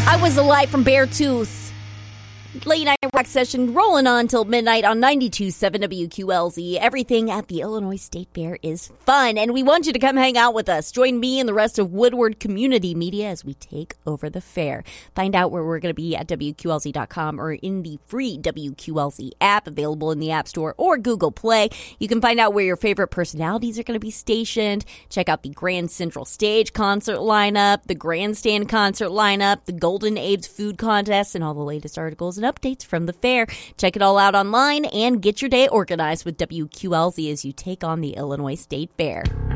I was the light from Beartooth. Late night rock session rolling on till midnight on 92.7 WQLZ. Everything at the Illinois State Fair is fun, and we want you to come hang out with us. Join me and the rest of Woodward Community Media as we take over the fair. Find out where we're going to be at WQLZ.com or in the free WQLZ app available in the App Store or Google Play. You can find out where your favorite personalities are going to be stationed. Check out the Grand Central Stage concert lineup, the Grandstand concert lineup, the Golden Apes food contest, and all the latest articles and updates from the fair. Check it all out online and get your day organized with WQLZ as you take on the Illinois State Fair.